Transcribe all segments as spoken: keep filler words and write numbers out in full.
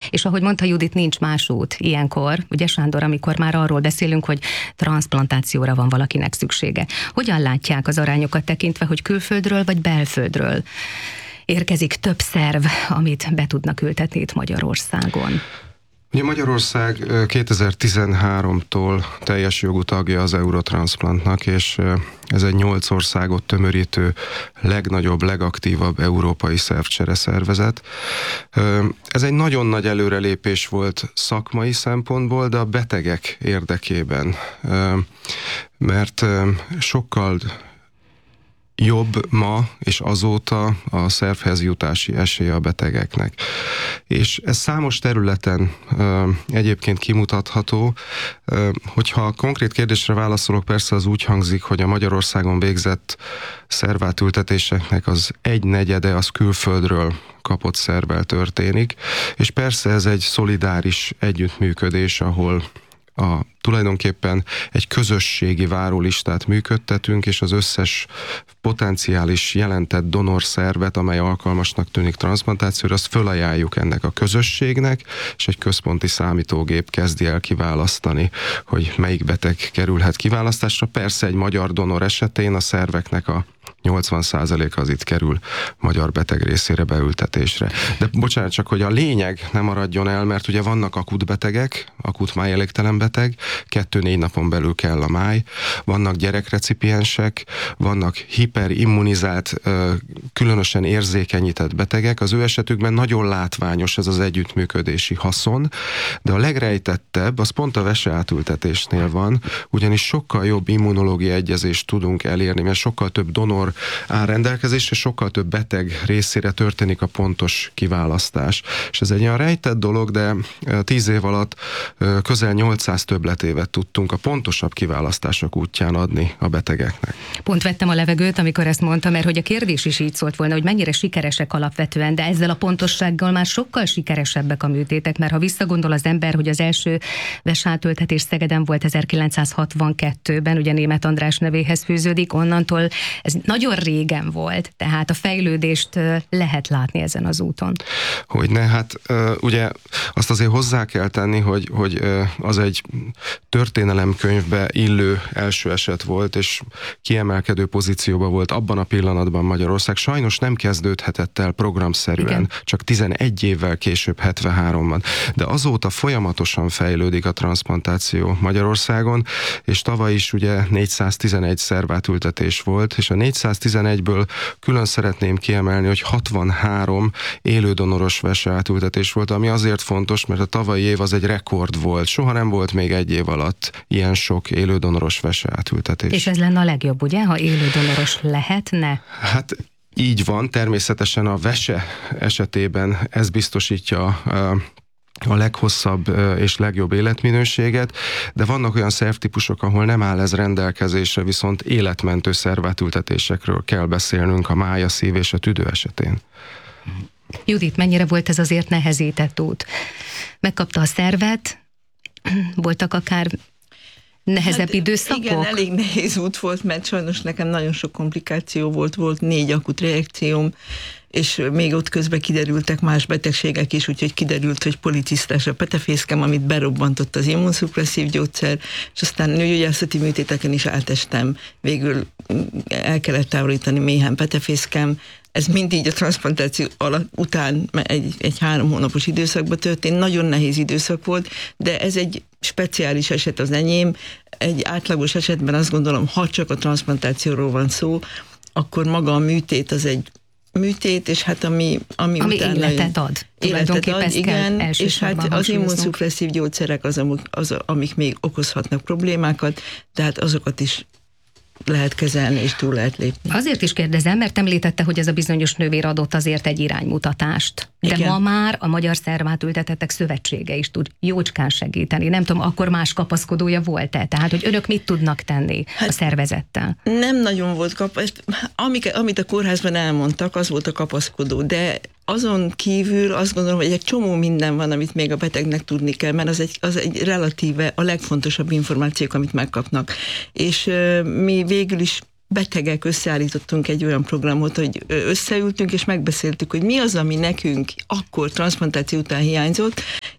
És ahogy mondta Judit, nincs más út ilyenkor, ugye Sándor, amikor már arról beszélünk, hogy transzplantációra van valakinek szüksége. Hogyan látják az arányokat tekintve, hogy külföldről vagy belföldről érkezik több szerv, amit be tudnak ültetni itt Magyarországon? Ugye Magyarország kétezer-tizenháromtól teljes jogú tagja az Eurotransplantnak, és ez egy nyolc országot tömörítő legnagyobb, legaktívabb európai szervcsere szervezet. Ez egy nagyon nagy előrelépés volt szakmai szempontból, de a betegek érdekében, mert sokkal jobb ma és azóta a szervhez jutási esélye a betegeknek. És ez számos területen ö, egyébként kimutatható. Ö, hogyha a konkrét kérdésre válaszolok, persze az úgy hangzik, hogy a Magyarországon végzett szervátültetéseknek az egynegyede az külföldről kapott szervvel történik, és persze ez egy szolidáris együttműködés, ahol a, tulajdonképpen egy közösségi várólistát működtetünk, és az összes potenciális jelentett donorszervet, amely alkalmasnak tűnik transzplantációra, azt fölajánljuk ennek a közösségnek, és egy központi számítógép kezdi el kiválasztani, hogy melyik beteg kerülhet kiválasztásra. Persze egy magyar donor esetén a szerveknek a nyolcvan százaléka az itt kerül magyar beteg részére beültetésre. De bocsánat, csak hogy a lényeg nem maradjon el, mert ugye vannak akut betegek, akut májelégtelen beteg, kettő-négy napon belül kell a máj, vannak gyerekrecipiensek, vannak hiperimmunizált, különösen érzékenyített betegek, az ő esetükben nagyon látványos ez az együttműködési haszon, de a legrejtettebb, az pont a veseátültetésnél van, ugyanis sokkal jobb immunológiai egyezést tudunk elérni, mert sokkal több donor áll rendelkezésre, sokkal több beteg részére történik a pontos kiválasztás. És ez egy olyan rejtett dolog, de tíz év alatt közel nyolcszáz többletévet tudtunk a pontosabb kiválasztások útján adni a betegeknek. Pont vettem a levegőt, amikor ezt mondtam, mert hogy a kérdés is így szólt volna, hogy mennyire sikeresek alapvetően, de ezzel a pontossággal már sokkal sikeresebbek a műtétek, mert ha visszagondol az ember, hogy az első vesátültetés Szegeden volt ezerkilencszázhatvankettőben, ugye Németh András nevéhez fűződik, onnantól ez nagyon régen volt, tehát a fejlődést lehet látni ezen az úton. Hogyne, hát ugye azt azért hozzá kell tenni, hogy, hogy az egy történelemkönyvbe illő első eset volt, és kiemelkedő pozícióban volt abban a pillanatban Magyarország. Sajnos nem kezdődhetett el programszerűen, igen, csak tizenegy évvel később, hetvenháromban. De azóta folyamatosan fejlődik a transzplantáció Magyarországon, és tavaly is ugye négyszáztizenegy szervátültetés volt, és a négyszáztizenegyből külön szeretném kiemelni, hogy hatvanhárom élődonoros veseátültetés volt, ami azért fontos, mert a tavalyi év az egy rekord volt. Soha nem volt még egy év alatt ilyen sok élődonoros veseátültetés. És ez lenne a legjobb, ugye, ha élődonoros lehetne? Hát így van, természetesen a vese esetében ez biztosítja a a leghosszabb és legjobb életminőséget, de vannak olyan szervtípusok, ahol nem áll ez rendelkezésre, viszont életmentő szervátültetésekről kell beszélnünk a máj, a szív és a tüdő esetén. Judit, mennyire volt ez azért nehezített út? Megkapta a szervet, voltak akár nehezebb hát, időszakok? Igen, elég nehéz út volt, mert sajnos nekem nagyon sok komplikáció volt, volt négy akut reakcióm, és még ott közben kiderültek más betegségek is, úgyhogy kiderült, hogy policisztás a petefészkem, amit berobbantott az immunszupresszív gyógyszer, és aztán nőgyógyászati műtéteken is átestem, végül el kellett távolítani méhen petefészkem. Ez mindig a transzplantáció alatt, után egy, egy három hónapos időszakban történt, nagyon nehéz időszak volt, de ez egy speciális eset az enyém. Egy átlagos esetben azt gondolom, ha csak a transzplantációról van szó, akkor maga a műtét az egy műtét, és hát ami, ami, ami utána életet ad. Életet ad, igen, és hát az immunszupresszív gyógyszerek az, az, amik még okozhatnak problémákat, tehát azokat is lehet kezelni, és túl lehet lépni. Azért is kérdezem, mert említette, hogy ez a bizonyos nővér adott azért egy iránymutatást. De igen, ma már a Magyar Szervátültetettek Szövetsége is tud jócskán segíteni. Nem tudom, akkor más kapaszkodója volt-e? Tehát, hogy önök mit tudnak tenni hát a szervezettel? Nem nagyon volt kapaszkodó. Amit a kórházban elmondtak, az volt a kapaszkodó, de azon kívül azt gondolom, hogy egy csomó minden van, amit még a betegnek tudni kell, mert az egy, az egy relatíve a legfontosabb információk, amit megkapnak. És uh, mi végül is betegek összeállítottunk egy olyan programot, hogy összeültünk és megbeszéltük, hogy mi az, ami nekünk akkor transzplantáció után hiányzott,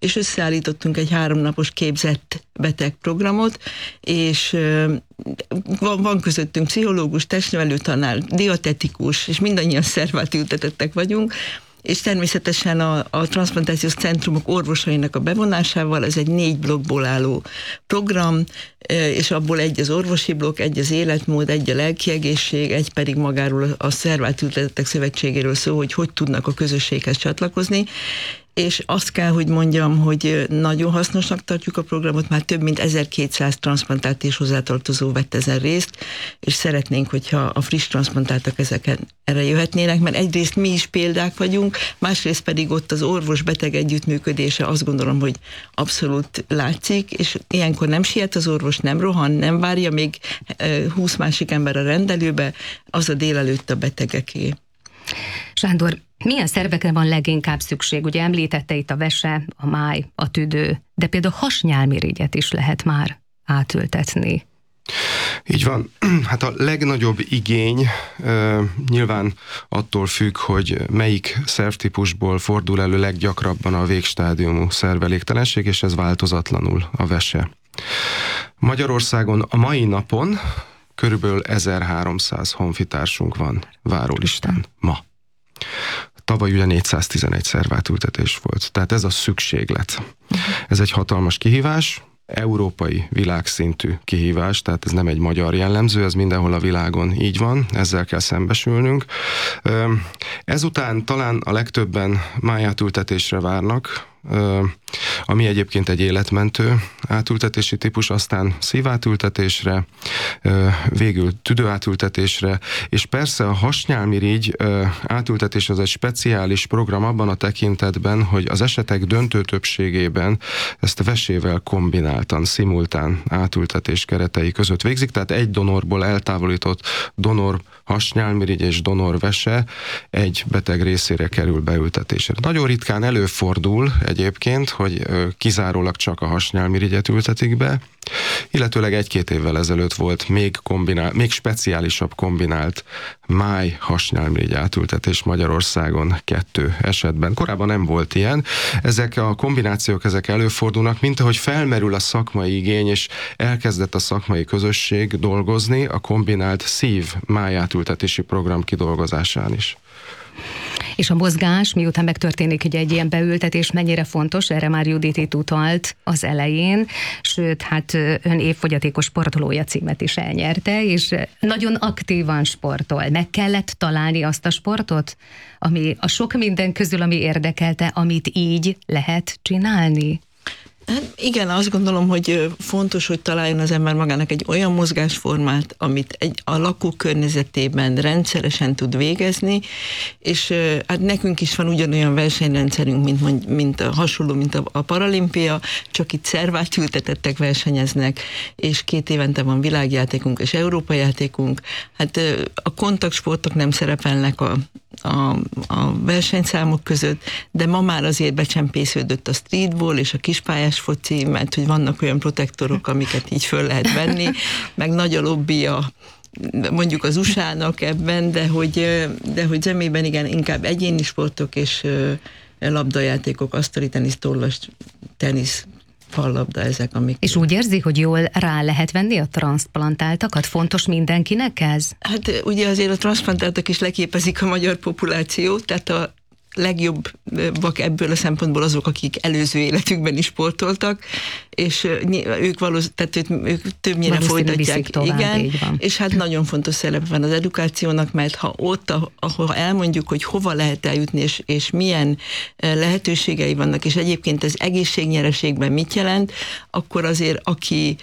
és összeállítottunk egy háromnapos képzett betegprogramot, és van, van közöttünk pszichológus, testnevelő tanár, dietetikus, és mindannyian szervátültetettek vagyunk, és természetesen a, a transzplantációs centrumok orvosainak a bevonásával, ez egy négy blokkból álló program, és abból egy az orvosi blokk, egy az életmód, egy a lelkiegészség, egy pedig magáról a Szervátültetettek Szövetségéről szól, hogy hogy tudnak a közösséghez csatlakozni, és azt kell, hogy mondjam, hogy nagyon hasznosnak tartjuk a programot, már több mint ezerkétszáz transzplantált és hozzátartozó vett ezen részt, és szeretnénk, hogyha a friss transzplantáltak ezeken erre jöhetnének, mert egyrészt mi is példák vagyunk, másrészt pedig ott az orvos-beteg együttműködése azt gondolom, hogy abszolút látszik, és ilyenkor nem siet az orvos, nem rohan, nem várja még húsz másik ember a rendelőbe, az a délelőtt a betegeké. Sándor, milyen szervekre van leginkább szükség? Ugye említette itt a vese, a máj, a tüdő, de például hasnyálmirigyet is lehet már átültetni. Így van. Hát a legnagyobb igény uh, nyilván attól függ, hogy melyik szervtípusból fordul elő leggyakrabban a végstádiumú szervelégtelenség, és ez változatlanul a vese. Magyarországon a mai napon körülbelül ezerháromszáz honfitársunk van várólistán ma. Tavaly ugye négyszáztizenegy szervátültetés volt, tehát ez a szükséglet. Ez egy hatalmas kihívás, európai világszintű kihívás, tehát ez nem egy magyar jellemző, ez mindenhol a világon így van, ezzel kell szembesülnünk. Ezután talán a legtöbben májátültetésre várnak, ami egyébként egy életmentő átültetési típus, aztán szívátültetésre, végül tüdőátültetésre, és persze a hasnyálmirigy átültetés az egy speciális program abban a tekintetben, hogy az esetek döntő többségében ezt vesével kombináltan, szimultán átültetés keretei között végzik, tehát egy donorból eltávolított donor hasnyálmirigy és donor vese egy beteg részére kerül beültetésre. Nagyon ritkán előfordul egyébként, hogy kizárólag csak a hasnyálmirigyet ültetik be, illetőleg egy-két évvel ezelőtt volt még, kombinál, még speciálisabb kombinált máj hasnyálmirigy átültetés Magyarországon kettő esetben. Korábban nem volt ilyen. Ezek a kombinációk ezek előfordulnak, mint ahogy felmerül a szakmai igény, és elkezdett a szakmai közösség dolgozni a kombinált szív máj átültetési program kidolgozásán is. És a mozgás, miután megtörténik ugye egy ilyen beültetés, mennyire fontos, erre már Judit itt utalt az elején, sőt, hát ön évfogyatékos sportolója címet is elnyerte, és nagyon aktívan sportol. Meg kellett találni azt a sportot, ami a sok minden közül, ami érdekelte, amit így lehet csinálni? Hát igen, azt gondolom, hogy fontos, hogy találjon az ember magának egy olyan mozgásformát, amit egy, a lakókörnyezetében rendszeresen tud végezni, és hát nekünk is van ugyanolyan versenyrendszerünk, mint, mint a, hasonló, mint a, a paralimpia, csak itt szervátültetettek versenyeznek, és két évente van világjátékunk és Európa játékunk. Hát a kontaktsportok nem szerepelnek a A, a versenyszámok között, de ma már azért becsempésződött a streetball és a kispályás foci, mert hogy vannak olyan protektorok, amiket így föl lehet venni, meg nagy a lobbija mondjuk az u es á-nak ebben, de hogy, de hogy zömében igen, inkább egyéni sportok és labdajátékok, asztali tenisz, tollas tenisz, fallabda, ezek, amik... És úgy érzi, hogy jól rá lehet venni a transzplantáltakat? Fontos mindenkinek ez? Hát ugye azért a transzplantáltak is leképezik a magyar populációt, tehát a legjobbak ebből a szempontból azok, akik előző életükben is sportoltak, és ők valószínűleg, tehát ők többnyire folytatják. Tovább, igen, és hát nagyon fontos szerep van az edukációnak, mert ha ott, ahol elmondjuk, hogy hova lehet eljutni, és, és milyen lehetőségei vannak, és egyébként ez egészségnyereségben mit jelent, akkor azért aki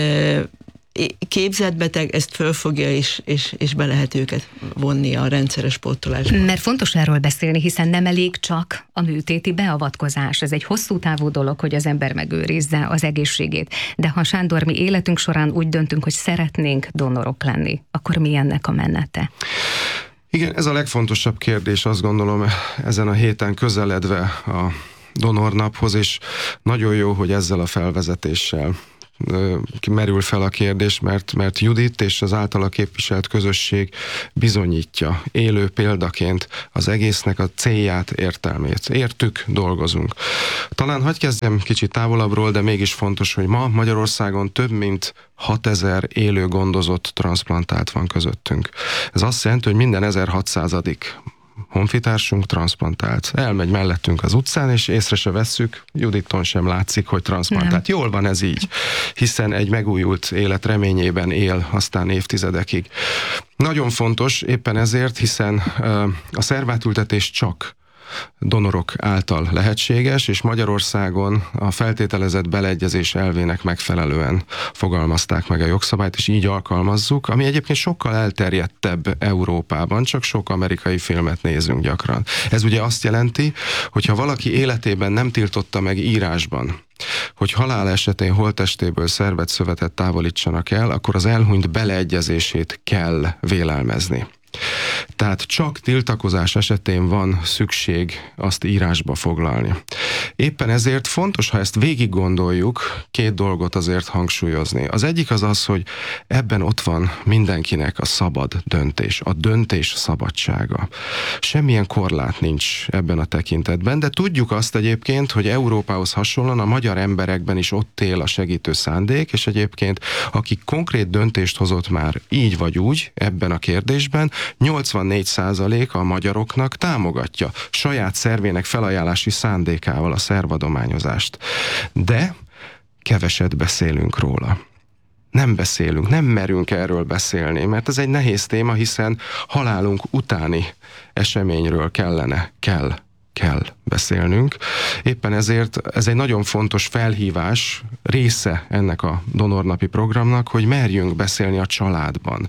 képzett beteg, ezt fölfogja, és, és, és be lehet őket vonni a rendszeres sportolásba. Mert fontos erről beszélni, hiszen nem elég csak a műtéti beavatkozás. Ez egy hosszú távú dolog, hogy az ember megőrizze az egészségét. De ha, Sándor, mi életünk során úgy döntünk, hogy szeretnénk donorok lenni, akkor mi ennek a menete? Igen, ez a legfontosabb kérdés, azt gondolom, ezen a héten közeledve a donornaphoz, és nagyon jó, hogy ezzel a felvezetéssel merül fel a kérdés, mert, mert Judit és az általa képviselt közösség bizonyítja élő példaként az egésznek a célját, értelmét. Értük, dolgozunk. Talán hadd kezdjem kicsit távolabbról, de mégis fontos, hogy ma Magyarországon több mint hatezer élő gondozott transzplantált van közöttünk. Ez azt jelenti, hogy minden ezerhatszázadik honfitársunk transzplantált. Elmegy mellettünk az utcán, és észre se vesszük, Juditon sem látszik, hogy transzplantált. Nem. Jól van ez így, hiszen egy megújult élet reményében él aztán évtizedekig. Nagyon fontos éppen ezért, hiszen a szervátültetés csak donorok által lehetséges, és Magyarországon a feltételezett beleegyezés elvének megfelelően fogalmazták meg a jogszabályt, és így alkalmazzuk, ami egyébként sokkal elterjedtebb Európában, csak sok amerikai filmet nézünk gyakran. Ez ugye azt jelenti, hogy ha valaki életében nem tiltotta meg írásban, hogy halál esetén holttestéből szervetszövetet távolítsanak el, akkor az elhunyt beleegyezését kell vélelmezni. Tehát csak tiltakozás esetén van szükség azt írásba foglalni. Éppen ezért fontos, ha ezt végig gondoljuk, két dolgot azért hangsúlyozni. Az egyik az az, hogy ebben ott van mindenkinek a szabad döntés, a döntés szabadsága. Semmilyen korlát nincs ebben a tekintetben, de tudjuk azt egyébként, hogy Európához hasonlóan a magyar emberekben is ott él a segítő szándék, és egyébként aki konkrét döntést hozott már így vagy úgy ebben a kérdésben, nyolcvannégy százalék a magyaroknak támogatja saját szervének felajánlási szándékával a szervadományozást. De keveset beszélünk róla. Nem beszélünk, nem merünk erről beszélni, mert ez egy nehéz téma, hiszen halálunk utáni eseményről kellene, kell, kell beszélnünk. Éppen ezért ez egy nagyon fontos felhívás, része ennek a donornapi programnak, hogy merjünk beszélni a családban.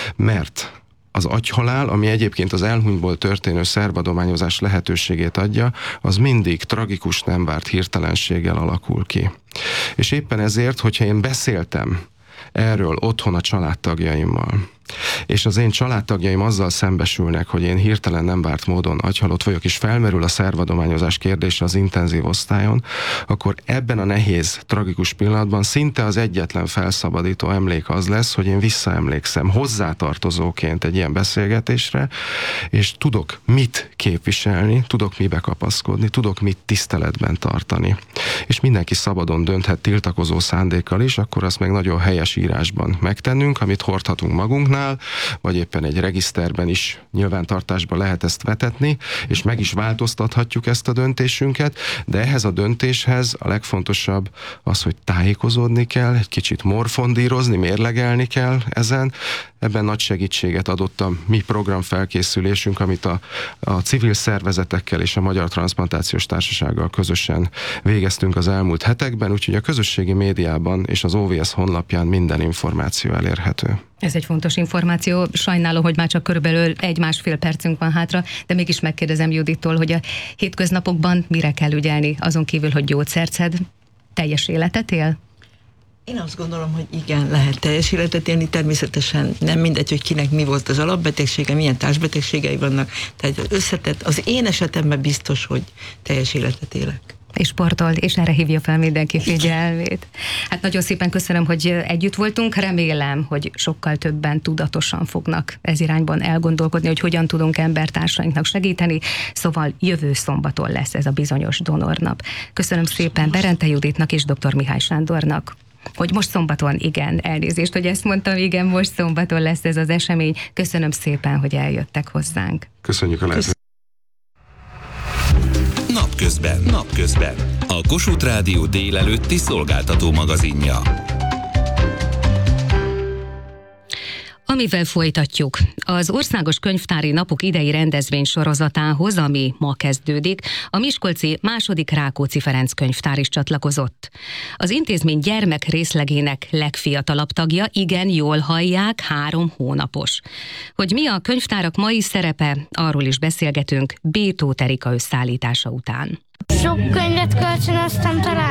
Mert az agyhalál, ami egyébként az elhunytból történő szervadományozás lehetőségét adja, az mindig tragikus, nem várt hirtelenséggel alakul ki. És éppen ezért, hogyha én beszéltem erről otthon a családtagjaimmal, és az én családtagjaim azzal szembesülnek, hogy én hirtelen nem várt módon agyhalott vagyok, és felmerül a szervadományozás kérdése az intenzív osztályon, akkor ebben a nehéz, tragikus pillanatban szinte az egyetlen felszabadító emlék az lesz, hogy én visszaemlékszem hozzátartozóként egy ilyen beszélgetésre, és tudok mit képviselni, tudok mibe kapaszkodni, tudok mit tiszteletben tartani. És mindenki szabadon dönthet tiltakozó szándékkal is, akkor azt meg nagyon helyes írásban megtennünk, amit hordhatunk magunknál, vagy éppen egy regiszterben is nyilvántartásba lehet ezt vetetni, és meg is változtathatjuk ezt a döntésünket, de ehhez a döntéshez a legfontosabb az, hogy tájékozódni kell, egy kicsit morfondírozni, mérlegelni kell ezen. Ebben nagy segítséget adott a mi programfelkészülésünk, amit a, a civil szervezetekkel és a Magyar Transzplantációs Társasággal közösen végeztünk az elmúlt hetekben, úgyhogy a közösségi médiában és az o vé es honlapján minden információ elérhető. Ez egy fontos információ. Sajnálom, hogy már csak körülbelül egy-másfél percünk van hátra, de mégis megkérdezem Judittól, hogy a hétköznapokban mire kell ügyelni, azon kívül, hogy gyógyszert szed, teljes életet él? Én azt gondolom, hogy igen, lehet teljes életet élni, természetesen nem mindegy, hogy kinek mi volt az alapbetegsége, milyen társbetegségei vannak, tehát összetett, az én esetemben biztos, hogy teljes életet élek. És sportol, és erre hívja fel mindenki figyelmét. Hát nagyon szépen köszönöm, hogy együtt voltunk, remélem, hogy sokkal többen tudatosan fognak ez irányban elgondolkodni, hogy hogyan tudunk embertársainknak segíteni, szóval jövő szombaton lesz ez a bizonyos donornap. Köszönöm szépen Berente Juditnak és dr. Mihály Sándornak, hogy most szombaton, igen, elnézést, hogy ezt mondtam, igen, most szombaton lesz ez az esemény. Köszönöm szépen, hogy eljöttek hozzánk. Köszönjük a lehetőséget. Napközben, napközben. A Kossuth Rádió délelőtti szolgáltató magazinja. Amivel folytatjuk. Az Országos Könyvtári Napok idei rendezvény sorozatához, ami ma kezdődik, a miskolci második Rákóczi Ferenc könyvtár is csatlakozott. Az intézmény gyermek részlegének legfiatalabb tagja, igen, jól hallják, három hónapos. Hogy mi a könyvtárak mai szerepe, arról is beszélgetünk B. Tóth Erika összeállítása után. Sok könyvet kölcsönöztem talán,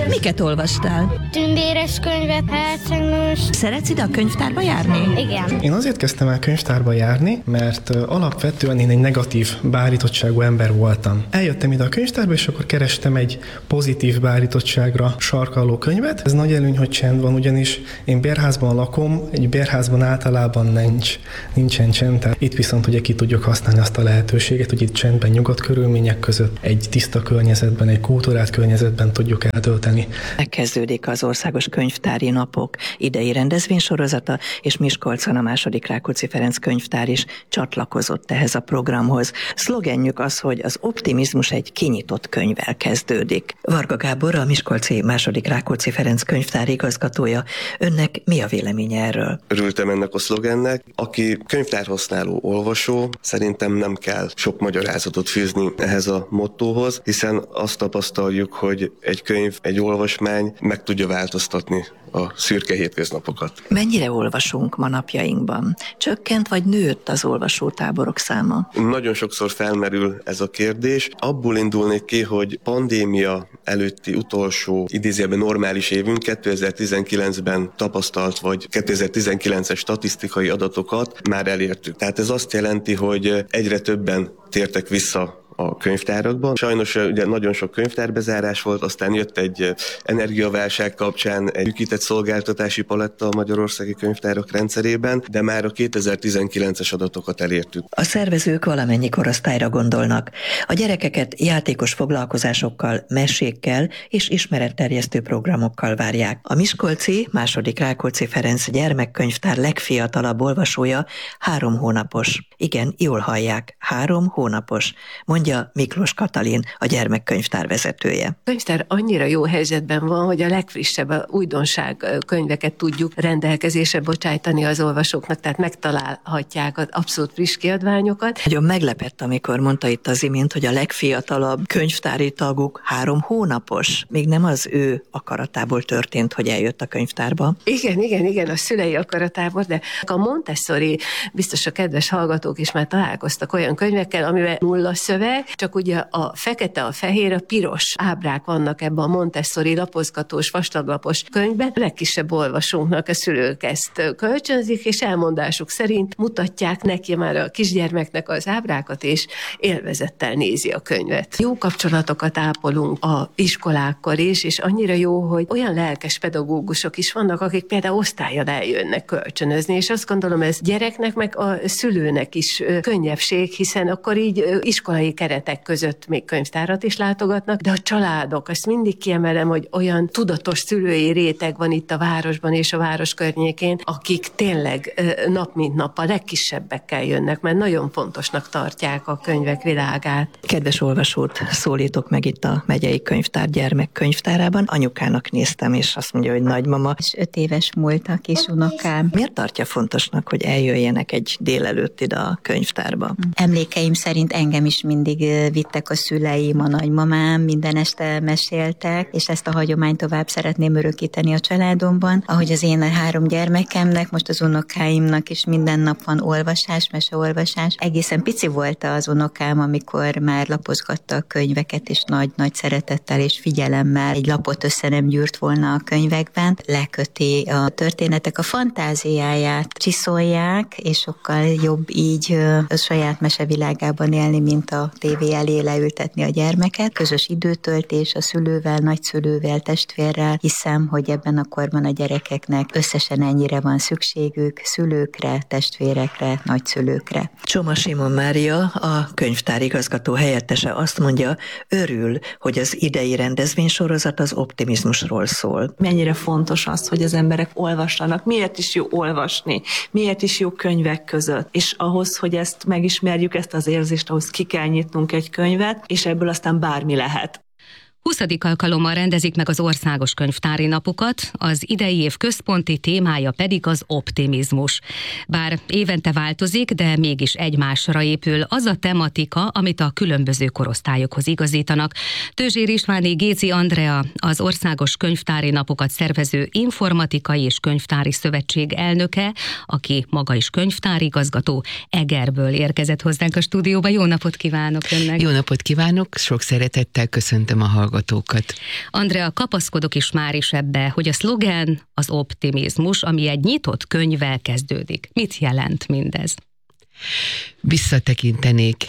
Miket olvastál? Tündéres könyvet, hercegnős. Szeretsz ide a könyvtárba járni? Igen. Én azért kezdtem el könyvtárba járni, mert alapvetően én egy negatív beállítottságú ember voltam. Eljöttem ide a könyvtárba, és akkor kerestem egy pozitív beállítottságra sarkalló könyvet. Ez nagy előny, hogy csend van, ugyanis én bérházban lakom, egy bérházban általában nincs, nincsen csend. Tehát itt viszont ugye ki tudjuk használni azt a lehetőséget, hogy itt csendben, nyugodt körülmények között, egy tiszta környezetben, egy kultúrált környezetben tudjuk eltölteni. Megkezdődik az Országos Könyvtári Napok idei rendezvénysorozata, és Miskolcon a második Rákóczi Ferenc könyvtár is csatlakozott ehhez a programhoz. Szlogenjük az, hogy az optimizmus egy kinyitott könyvvel kezdődik. Varga Gábor, a miskolci második Rákóczi Ferenc könyvtár igazgatója. Önnek mi a véleménye erről? Örültem ennek a szlogennek. Aki könyvtárhasználó olvasó, szerintem nem kell sok magyarázatot fűzni ehhez a mottóhoz, hiszen azt tapasztaljuk, hogy egy könyv, egy olvasmány meg tudja változtatni a szürke hétköznapokat. Mennyire olvasunk ma napjainkban? Csökkent vagy nőtt az olvasótáborok száma? Nagyon sokszor felmerül ez a kérdés. Abból indulnék ki, hogy pandémia előtti utolsó idézőjelben normális évünk kétezer-tizenkilencben tapasztalt, vagy kétezer-tizenkilences statisztikai adatokat már elértük. Tehát ez azt jelenti, hogy egyre többen tértek vissza a könyvtárakban. Sajnos ugye nagyon sok könyvtárbezárás volt, aztán jött egy energiaválság kapcsán egy szűkített szolgáltatási paletta a magyarországi könyvtárak rendszerében, de már a kétezer-tizenkilences adatokat elértük. A szervezők valamennyi korosztályra gondolnak. A gyerekeket játékos foglalkozásokkal, mesékkel és ismeretterjesztő programokkal várják. A miskolci második Rákóczi Ferenc gyermekkönyvtár legfiatalabb olvasója három hónapos. Igen, jól hallják, három hónapos, mondja Miklós Katalin, a gyermekkönyvtár vezetője. A könyvtár annyira jó helyzetben van, hogy a legfrissebb a újdonság könyveket tudjuk rendelkezésre bocsájtani az olvasóknak, tehát megtalálhatják az abszolút friss kiadványokat. Nagyon meglepett, amikor mondta itt az imént, hogy a legfiatalabb könyvtári taguk három hónapos. Még nem az ő akaratából történt, hogy eljött a könyvtárba. Igen, igen, igen, a szülei akaratából, de a Montessori, biztos a kedves hallgatók is már találkoztak olyan könyvekkel, amivel nulla szöveg, csak ugye a fekete, a fehér, a piros ábrák vannak ebben a Montessori lapozgatós, vastaglapos könyvben. A legkisebb olvasónknak a szülők ezt kölcsönzik, és elmondásuk szerint mutatják neki már a kisgyermeknek az ábrákat, és élvezettel nézi a könyvet. Jó kapcsolatokat ápolunk a iskolákkal is, és annyira jó, hogy olyan lelkes pedagógusok is vannak, akik például osztállyal eljönnek kölcsönözni, és azt gondolom, ez gyereknek, meg a szülőnek is könnyebbség, hiszen akkor így iskolai keretek között még könyvtárat is látogatnak, de a családok, azt mindig kiemelem, hogy olyan tudatos szülői réteg van itt a városban és a város környékén, akik tényleg nap mint nap a legkisebbekkel jönnek, mert nagyon fontosnak tartják a könyvek világát. Kedves olvasót szólítok meg itt a megyei könyvtár gyermekkönyvtárában. Anyukának néztem, és azt mondja, hogy nagymama. És öt éves múlt a kis unokám. Miért tartja fontosnak, hogy eljöjjenek egy délelőtt ide a könyvtárba? Emlékeim szerint engem is mindig vittek a szüleim, a nagymamám, minden este meséltek, és ezt a hagyományt tovább szeretném örökíteni a családomban. Ahogy az én három gyermekemnek, most az unokáimnak is minden nap van olvasás, meseolvasás. Egészen pici volt az unokám, amikor már lapozgatta a könyveket, és nagy-nagy szeretettel és figyelemmel egy lapot össze nem gyűrt volna a könyvekben. Leköti a történetek a fantáziáját, csiszolják, és sokkal jobb így a saját mesevilágában élni, mint a tévé elé leültetni a gyermeket. Közös időtöltés a szülővel, nagyszülővel, testvérrel. Hiszem, hogy ebben a korban a gyerekeknek összesen ennyire van szükségük, szülőkre, testvérekre, nagyszülőkre. Csoma Simon Mária, a könyvtár igazgató helyettese azt mondja, örül, hogy az idei rendezvénysorozat az optimizmusról szól. Mennyire fontos az, hogy az emberek olvassanak, miért is jó olvasni, miért is jó könyvek között, és ahhoz, hogy ezt megismerjük, ezt az érzést, ahhoz ki kell nyitnunk egy könyvet, és ebből aztán bármi lehet. huszadik alkalommal rendezik meg az Országos Könyvtári Napokat, az idei év központi témája pedig az optimizmus. Bár évente változik, de mégis egymásra épül az a tematika, amit a különböző korosztályokhoz igazítanak. Tőzsér Istváné Gézi Andrea, az Országos Könyvtári Napokat szervező Informatikai és Könyvtári Szövetség elnöke, aki maga is könyvtárigazgató, Egerből érkezett hozzánk a stúdióba. Jó napot kívánok önnek! Jó napot kívánok, sok szeretettel köszöntöm a hallgatókat. hallgatókat. Andrea, kapaszkodok is már is ebbe, hogy a szlogen az optimizmus, ami egy nyitott könyvvel kezdődik. Mit jelent mindez? Visszatekintenék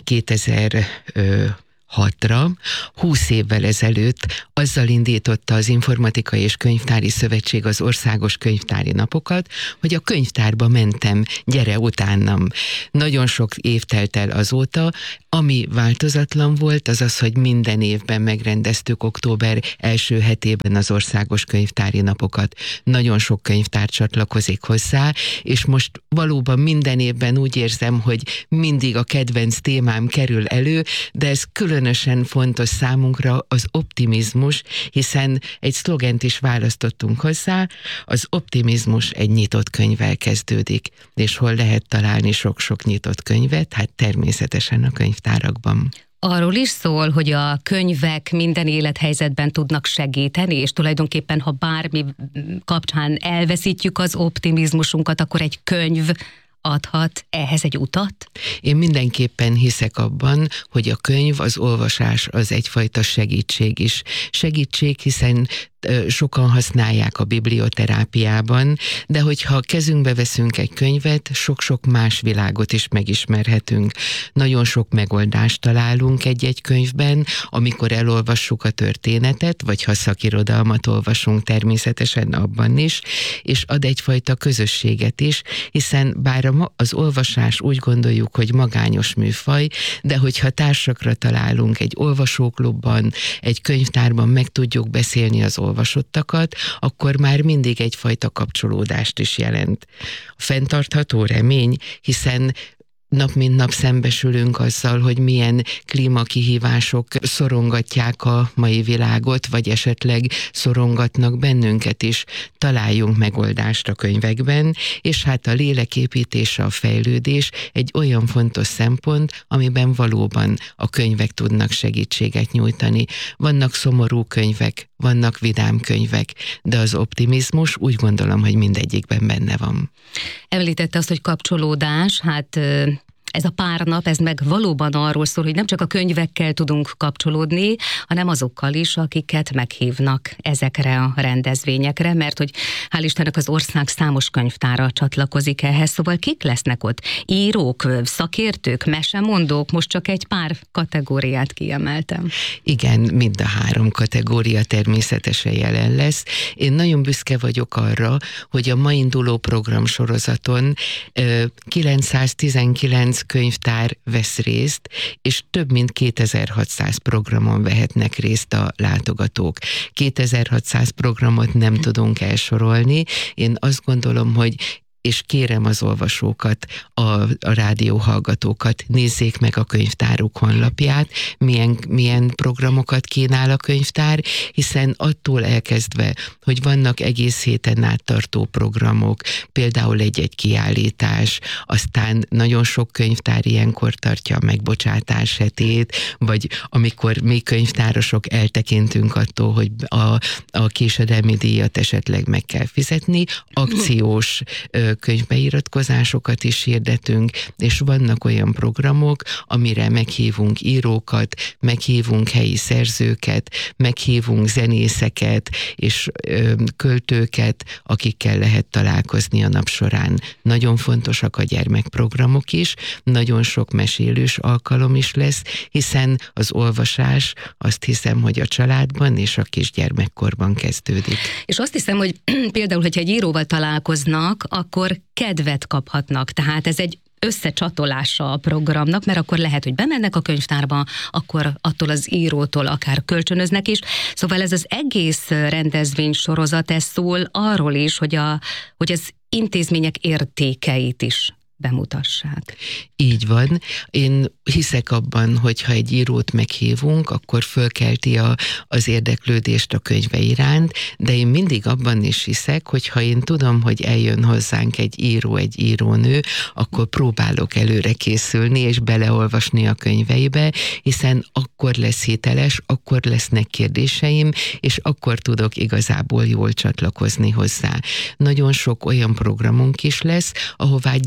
kétezer-hatra, húsz évvel ezelőtt azzal indította az Informatikai és Könyvtári Szövetség az országos könyvtári napokat, hogy a könyvtárba mentem, gyere utánam. Nagyon sok év telt el azóta, ami változatlan volt, az az, hogy minden évben megrendeztük október első hetében az országos könyvtári napokat. Nagyon sok könyvtár csatlakozik hozzá, és most valóban minden évben úgy érzem, hogy mindig a kedvenc témám kerül elő, de ez különösen fontos számunkra az optimizmus, hiszen egy szlogent is választottunk hozzá, az optimizmus egy nyitott könyvvel kezdődik. És hol lehet találni sok-sok nyitott könyvet? Hát természetesen a könyvtárakban. Arról is szól, hogy a könyvek minden élethelyzetben tudnak segíteni, és tulajdonképpen, ha bármi kapcsán elveszítjük az optimizmusunkat, akkor egy könyv adhat ehhez egy utat? Én mindenképpen hiszek abban, hogy a könyv, az olvasás az egyfajta segítség is. Segítség, hiszen sokan használják a biblioterápiában, de hogyha kezünkbe veszünk egy könyvet, sok-sok más világot is megismerhetünk. Nagyon sok megoldást találunk egy-egy könyvben, amikor elolvassuk a történetet, vagy ha szakirodalmat olvasunk, természetesen abban is, és ad egyfajta közösséget is, hiszen bár az olvasás úgy gondoljuk, hogy magányos műfaj, de hogyha társakra találunk egy olvasóklubban, egy könyvtárban, meg tudjuk beszélni az olvasást, olvasottakat, akkor már mindig egyfajta kapcsolódást is jelent. A fenntartható remény, hiszen nap mint nap szembesülünk azzal, hogy milyen klímakihívások szorongatják a mai világot, vagy esetleg szorongatnak bennünket is. Találjunk megoldást a könyvekben, és hát a léleképítés, a fejlődés egy olyan fontos szempont, amiben valóban a könyvek tudnak segítséget nyújtani. Vannak szomorú könyvek, vannak vidám könyvek, de az optimizmus úgy gondolom, hogy mindegyikben benne van. Említette azt, hogy kapcsolódás, hát ez a pár nap, ez meg valóban arról szól, hogy nem csak a könyvekkel tudunk kapcsolódni, hanem azokkal is, akiket meghívnak ezekre a rendezvényekre, mert hogy hál' Istennek az ország számos könyvtára csatlakozik ehhez, szóval kik lesznek ott? Írók, szakértők, mesemondók, most csak egy pár kategóriát kiemeltem. Igen, mind a három kategória természetesen jelen lesz. Én nagyon büszke vagyok arra, hogy a ma induló programsorozaton kilencszáztizenkilenc könyvtár vesz részt, és több mint kétezer-hatszáz programon vehetnek részt a látogatók. kétezer-hatszáz programot nem tudunk elsorolni. Én azt gondolom, hogy és kérem az olvasókat, a, a rádióhallgatókat, nézzék meg a könyvtáruk honlapját, milyen, milyen programokat kínál a könyvtár, hiszen attól elkezdve, hogy vannak egész héten áttartó programok, például egy-egy kiállítás, aztán nagyon sok könyvtár ilyenkor tartja a megbocsátás hetét, vagy amikor mi könyvtárosok eltekintünk attól, hogy a, a késedelmi díjat esetleg meg kell fizetni, akciós könyvbeiratkozásokat is hirdetünk, és vannak olyan programok, amire meghívunk írókat, meghívunk helyi szerzőket, meghívunk zenészeket és ö, költőket, akikkel lehet találkozni a nap során. Nagyon fontosak a gyermekprogramok is, nagyon sok mesélős alkalom is lesz, hiszen az olvasás azt hiszem, hogy a családban és a kisgyermekkorban kezdődik. És azt hiszem, hogy például, hogyha egy íróval találkoznak, akkor kedvet kaphatnak. Tehát ez egy összecsatolása a programnak, mert akkor lehet, hogy bemennek a könyvtárba, akkor attól az írótól akár kölcsönöznek is. Szóval ez az egész rendezvény sorozat, ez szól arról is, hogy, a, hogy az intézmények értékeit is bemutassák. Így van. Én hiszek abban, hogy ha egy írót meghívunk, akkor fölkelti a, az érdeklődést a könyve iránt, de én mindig abban is hiszek, hogy ha én tudom, hogy eljön hozzánk egy író, egy írónő, akkor próbálok előre készülni és beleolvasni a könyveibe, hiszen akkor lesz hiteles, akkor lesznek kérdéseim, és akkor tudok igazából jól csatlakozni hozzá. Nagyon sok olyan programunk is lesz, ahová gyerekek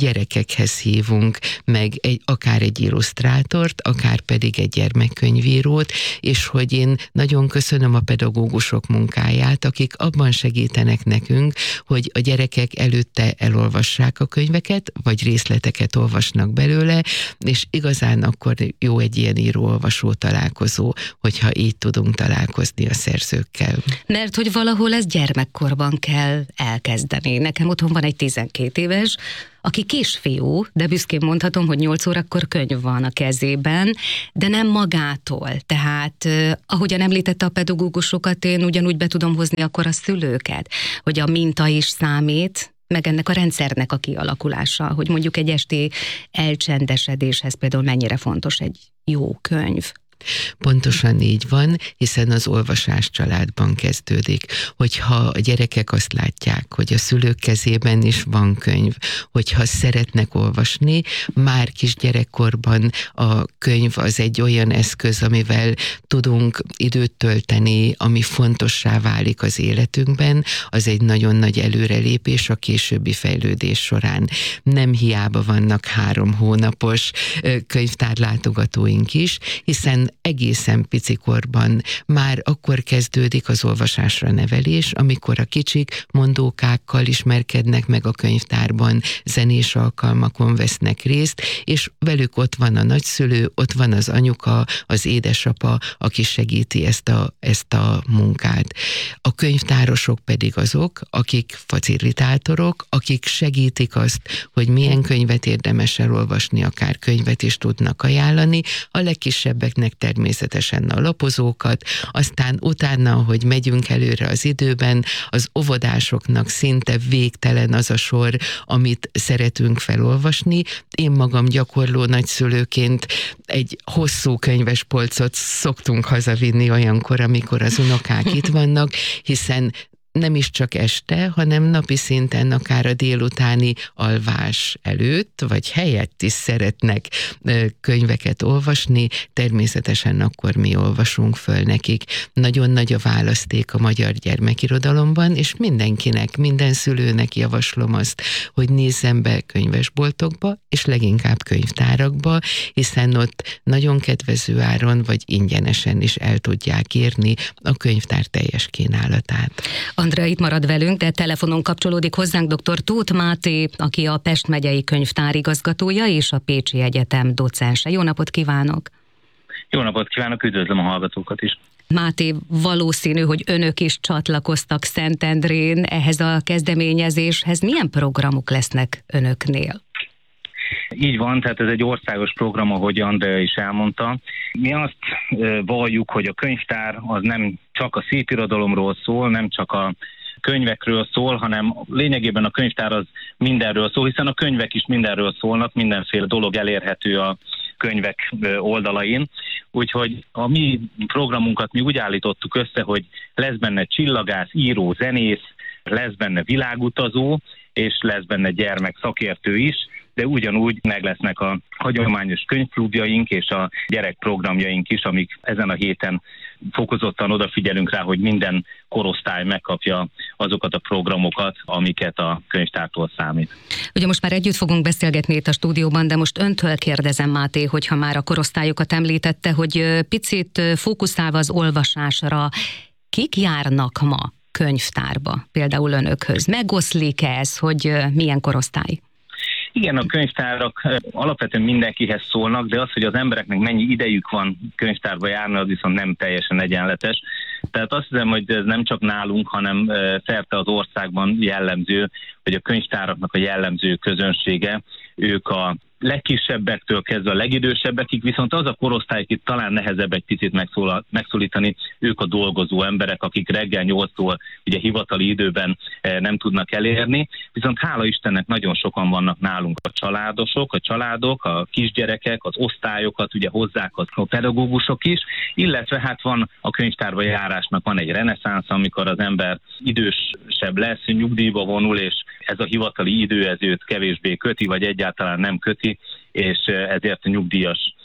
gyerekekhez hívunk meg egy, akár egy illusztrátort, akár pedig egy gyermekkönyvírót, és hogy én nagyon köszönöm a pedagógusok munkáját, akik abban segítenek nekünk, hogy a gyerekek előtte elolvassák a könyveket, vagy részleteket olvasnak belőle, és igazán akkor jó egy ilyen író-olvasó találkozó, hogyha így tudunk találkozni a szerzőkkel. Mert hogy valahol ez gyermekkorban kell elkezdeni. Nekem otthon van egy tizenkét éves, aki kisfiú, de büszkén mondhatom, hogy nyolc órakor könyv van a kezében, de nem magától. Tehát, ahogyan említette a pedagógusokat, én ugyanúgy be tudom hozni akkor a szülőket, hogy a minta is számít, meg ennek a rendszernek a kialakulása, hogy mondjuk egy esti elcsendesedéshez például mennyire fontos egy jó könyv. Pontosan így van, hiszen az olvasás családban kezdődik. Hogyha a gyerekek azt látják, hogy a szülők kezében is van könyv, hogyha szeretnek olvasni, már kis gyerekkorban a könyv az egy olyan eszköz, amivel tudunk időt tölteni, ami fontossá válik az életünkben, az egy nagyon nagy előrelépés a későbbi fejlődés során. Nem hiába vannak három hónapos könyvtárlátogatóink is, hiszen egészen picikorban már akkor kezdődik az olvasásra nevelés, amikor a kicsik mondókákkal ismerkednek meg a könyvtárban, zenés alkalmakon vesznek részt, és velük ott van a nagyszülő, ott van az anyuka, az édesapa, aki segíti ezt a, ezt a munkát. A könyvtárosok pedig azok, akik facilitátorok, akik segítik azt, hogy milyen könyvet érdemes elolvasni, akár könyvet is tudnak ajánlani, a legkisebbeknek természetesen a lapozókat, aztán utána, hogy megyünk előre az időben, az óvodásoknak szinte végtelen az a sor, amit szeretünk felolvasni. Én magam gyakorló nagyszülőként egy hosszú könyvespolcot szoktunk hazavinni olyankor, amikor az unokák itt vannak, hiszen nem is csak este, hanem napi szinten akár a délutáni alvás előtt, vagy helyett is szeretnek könyveket olvasni, természetesen akkor mi olvasunk föl nekik. Nagyon nagy a választék a magyar gyermekirodalomban, és mindenkinek, minden szülőnek javaslom azt, hogy nézzen be könyvesboltokba, és leginkább könyvtárakba, hiszen ott nagyon kedvező áron, vagy ingyenesen is el tudják írni a könyvtár teljes kínálatát. Andrea itt marad velünk, de telefonon kapcsolódik hozzánk dr. Tóth Máté, aki a Pest megyei könyvtár igazgatója és a Pécsi Egyetem docense. Jó napot kívánok! Jó napot kívánok, üdvözlöm a hallgatókat is! Máté, valószínű, hogy önök is csatlakoztak Szentendrén ehhez a kezdeményezéshez. Milyen programok lesznek önöknél? Így van, tehát ez egy országos program, ahogy Andrea is elmondta. Mi azt valljuk, hogy a könyvtár az nem csak a szépirodalomról szól, nem csak a könyvekről szól, hanem lényegében a könyvtár az mindenről szól, hiszen a könyvek is mindenről szólnak, mindenféle dolog elérhető a könyvek oldalain. Úgyhogy a mi programunkat mi úgy állítottuk össze, hogy lesz benne csillagász, író, zenész, lesz benne világutazó, és lesz benne gyermek szakértő is, de ugyanúgy meg lesznek a hagyományos könyvklubjaink és a gyerekprogramjaink is, amik ezen a héten fokozottan odafigyelünk rá, hogy minden korosztály megkapja azokat a programokat, amiket a könyvtártól számít. Ugye most már együtt fogunk beszélgetni itt a stúdióban, de most öntől kérdezem, Máté, hogyha már a korosztályokat említette, hogy picit fókuszálva az olvasásra, kik járnak ma könyvtárba, például önökhöz? Megoszlik ez, hogy milyen korosztály? Igen, a könyvtárak alapvetően mindenkihez szólnak, de az, hogy az embereknek mennyi idejük van könyvtárba járni, az viszont nem teljesen egyenletes. Tehát azt hiszem, hogy ez nem csak nálunk, hanem szerte az országban jellemző, hogy a könyvtáraknak a jellemző közönsége, ők a legkisebbektől kezdve a legidősebbekig, viszont az a korosztály, akit talán nehezebb egy picit megszólítani, ők a dolgozó emberek, akik reggel nyolctól ugye hivatali időben nem tudnak elérni, viszont hála Istennek nagyon sokan vannak nálunk a családosok, a családok, a kisgyerekek, az osztályokat ugye hozzák a pedagógusok is, illetve hát van a könyvtárba járásnak van egy reneszánsz, amikor az ember idősebb lesz, nyugdíjba vonul, és ez a hivatali idő ez őt kevésbé köti, vagy egyáltalán nem köti, és ezért a nyugdíjas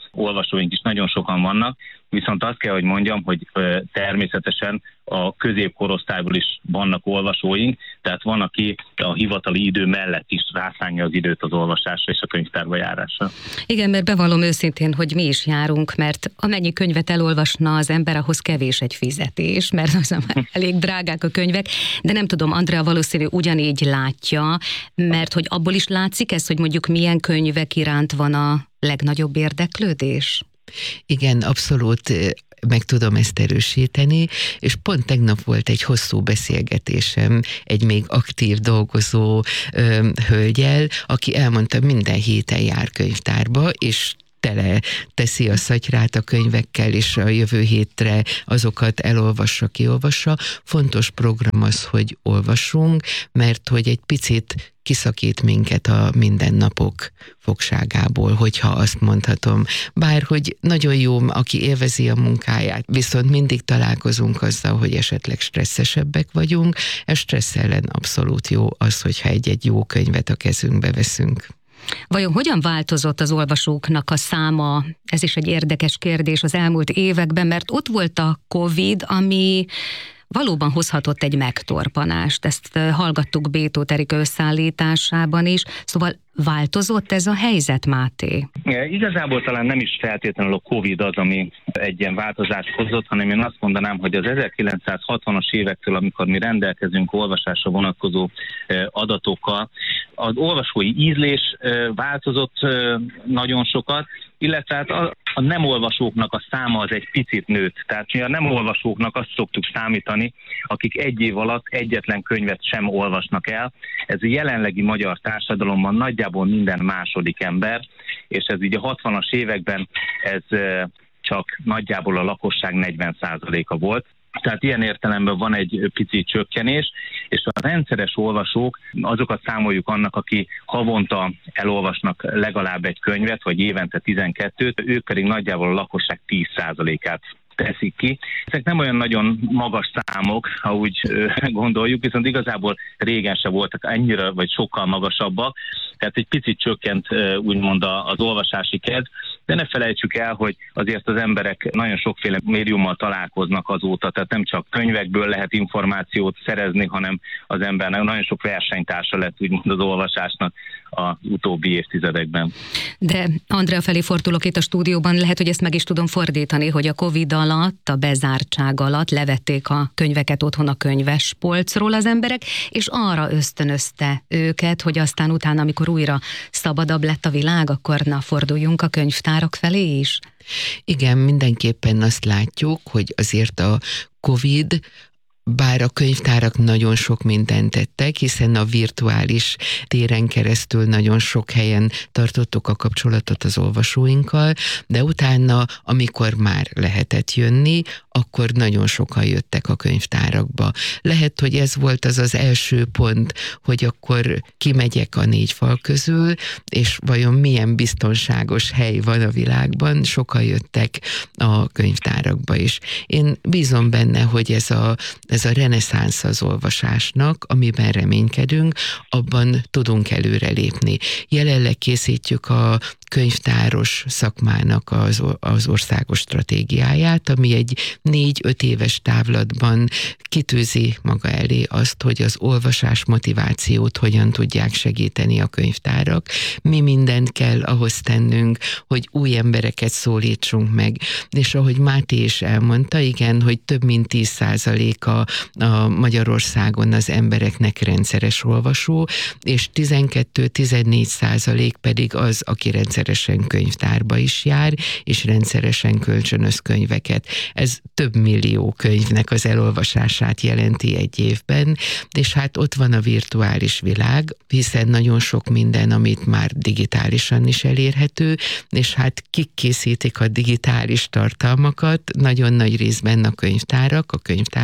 olvasóink is nagyon sokan vannak, viszont azt kell, hogy mondjam, hogy természetesen a középkorosztályból is vannak olvasóink, tehát van, aki a hivatali idő mellett is rászánja az időt az olvasásra és a könyvtárba járásra. Igen, mert bevallom őszintén, hogy mi is járunk, mert amennyi könyvet elolvasna az ember, ahhoz kevés egy fizetés, mert az elég drágák a könyvek, de nem tudom, Andrea valószínű ugyanígy látja, mert hogy abból is látszik ez, hogy mondjuk milyen könyvek iránt van a legnagyobb érdeklődés? Igen, abszolút meg tudom ezt erősíteni, és pont tegnap volt egy hosszú beszélgetésem egy még aktív dolgozó ö, hölgyel, aki elmondta, minden héten jár könyvtárba, és tele teszi a szatyrát a könyvekkel, és a jövő hétre azokat elolvassa, kiolvassa. Fontos program az, hogy olvassunk, mert hogy egy picit kiszakít minket a mindennapok fogságából, hogyha azt mondhatom. Bár, hogy nagyon jó, aki élvezi a munkáját, viszont mindig találkozunk azzal, hogy esetleg stresszesebbek vagyunk. Ez stressz ellen abszolút jó az, hogyha egy-egy jó könyvet a kezünkbe veszünk. Vajon hogyan változott az olvasóknak a száma? Ez is egy érdekes kérdés az elmúlt években, mert ott volt a Covid, ami valóban hozhatott egy megtorpanást. Ezt hallgattuk Bétóth Erika összeállításában is. Szóval változott ez a helyzet, Máté? Igazából talán nem is feltétlenül a Covid az, ami egy ilyen változást hozott, hanem én azt mondanám, hogy az ezerkilencszázhatvanas évektől, amikor mi rendelkezünk olvasásra vonatkozó adatokkal, az olvasói ízlés változott nagyon sokat, illetve hát a, a nem olvasóknak a száma az egy picit nőtt. Tehát mi a nem olvasóknak azt szoktuk számítani, akik egy év alatt egyetlen könyvet sem olvasnak el. Ez a jelenlegi magyar társadalomban nagyjából minden második ember, és ez így a hatvanas években ez csak nagyjából a lakosság negyven százaléka volt. Tehát ilyen értelemben van egy pici csökkenés, és a rendszeres olvasók, azokat számoljuk annak, aki havonta elolvasnak legalább egy könyvet, vagy évente tizenkettőt, ők pedig nagyjából a lakosság tíz százalékát teszik ki. Ezek nem olyan nagyon magas számok, ha úgy gondoljuk, viszont igazából régen se voltak ennyire, vagy sokkal magasabbak, tehát egy picit csökkent úgymond az olvasási kedv, de ne felejtsük el, hogy azért az emberek nagyon sokféle médiummal találkoznak azóta, tehát nem csak könyvekből lehet információt szerezni, hanem az embernek nagyon sok versenytársa lett úgymond az olvasásnak az utóbbi évtizedekben. De Andrea felé fordulok itt a stúdióban, lehet, hogy ezt meg is tudom fordítani, hogy a Covid alatt, a bezártság alatt levették a könyveket otthon a könyvespolcról az emberek, és arra ösztönözte őket, hogy aztán utána, amikor újra szabadabb lett a világ, akkor na, forduljunk a könyvtárak felé is? Igen, mindenképpen azt látjuk, hogy azért a Covid, bár a könyvtárak nagyon sok mindent tettek, hiszen a virtuális téren keresztül nagyon sok helyen tartottuk a kapcsolatot az olvasóinkkal, de utána, amikor már lehetett jönni, akkor nagyon sokan jöttek a könyvtárakba. Lehet, hogy ez volt az az első pont, hogy akkor kimegyek a négy fal közül, és vajon milyen biztonságos hely van a világban, sokan jöttek a könyvtárakba is. Én bízom benne, hogy ez a, ez a reneszánsz az olvasásnak, amiben reménykedünk, abban tudunk előrelépni. Jelenleg készítjük a könyvtáros szakmának az, az országos stratégiáját, ami egy négy-öt éves távlatban kitűzi maga elé azt, hogy az olvasás motivációt hogyan tudják segíteni a könyvtárak. Mi mindent kell ahhoz tennünk, hogy új embereket szólítsunk meg. És ahogy Máté is elmondta, igen, hogy több mint tíz százaléka a Magyarországon az embereknek rendszeres olvasó, és tizenkettő-tizennégy százalék pedig az, aki rendszeresen könyvtárba is jár, és rendszeresen kölcsönöz könyveket. Ez több millió könyvnek az elolvasását jelenti egy évben, és hát ott van a virtuális világ, hiszen nagyon sok minden, amit már digitálisan is elérhető, és hát kik készítik a digitális tartalmakat, nagyon nagy részben a könyvtárak, a könyvtárosok,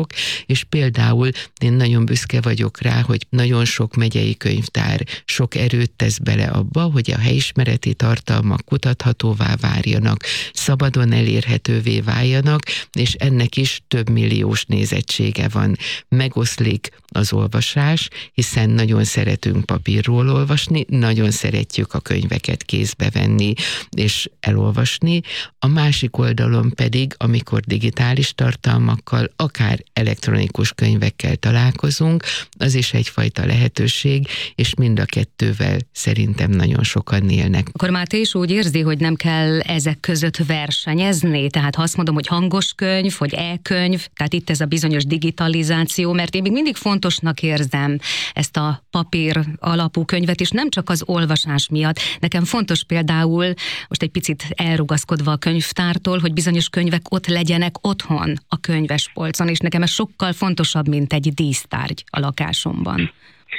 vannak, és például én nagyon büszke vagyok rá, hogy nagyon sok megyei könyvtár sok erőt tesz bele abba, hogy a helyismereti tartalmak kutathatóvá várjanak, szabadon elérhetővé váljanak, és ennek is több milliós nézettsége van. Megoszlik az olvasás, hiszen nagyon szeretünk papírról olvasni, nagyon szeretjük a könyveket kézbe venni és elolvasni. A másik oldalon pedig, amikor digitális tartalmakkal, akár elektronikus könyvekkel találkozunk, az is egyfajta lehetőség, és mind a kettővel szerintem nagyon sokan élnek. Akkor Máté is úgy érzi, hogy nem kell ezek között versenyezni? Tehát ha azt mondom, hogy hangos könyv, hogy e-könyv, tehát itt ez a bizonyos digitalizáció, mert én még mindig fontosnak érzem ezt a papír alapú könyvet, és nem csak az olvasás miatt. Nekem fontos például, most egy picit elrugaszkodva a könyvtártól, hogy bizonyos könyvek ott legyenek otthon a könyvespolcon, és nekem ez sokkal fontosabb, mint egy dísztárgy a lakásomban.